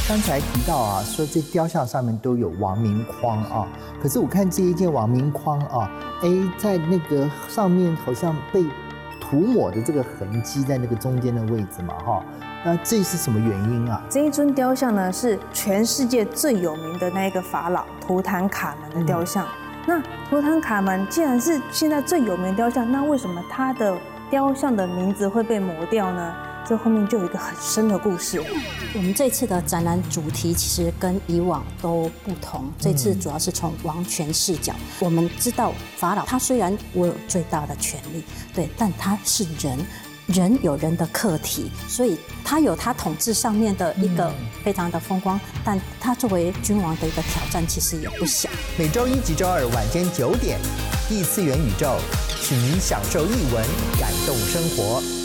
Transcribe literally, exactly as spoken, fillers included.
刚才提到啊，说这雕像上面都有王明框啊，可是我看这一件王明框啊，哎，在那个上面好像被涂抹的这个痕迹在那个中间的位置嘛，哈，那这是什么原因啊？ 这一尊雕像呢，是全世界最有名的那一个法老图坦卡门的雕像。嗯、那图坦卡门既然是现在最有名的雕像，那为什么他的雕像的名字会被抹掉呢？这后面就有一个很深的故事。 我们这次的展览主题其实跟以往都不同，这次主要是从王权视角。我们知道法老他虽然握有最大的权力，对，但他是人。人有人的课题，所以他有他统治上面的一个非常的风光，但他作为君王的一个挑战其实也不小。 每周一及周二晚间九点，异次元宇宙，请您享受艺文，感动生活。